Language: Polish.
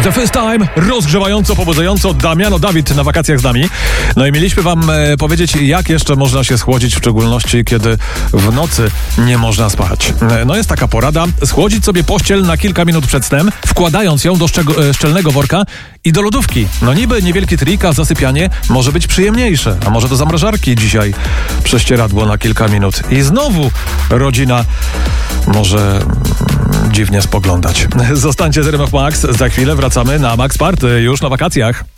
The First Time, rozgrzewająco, pobudzająco, Damiano David na wakacjach z nami. No i mieliśmy wam powiedzieć, jak jeszcze można się schłodzić, w szczególności kiedy w nocy nie można spać. No jest taka porada, schłodzić sobie pościel na kilka minut przed snem, wkładając ją do szczelnego worka i do lodówki. No niby niewielki trik, a zasypianie może być przyjemniejsze. A może do zamrażarki dzisiaj prześcieradło na kilka minut. I znowu rodzina może dziwnie spoglądać. Zostańcie z RMF Max, za chwilę wracamy na Max Party już na wakacjach.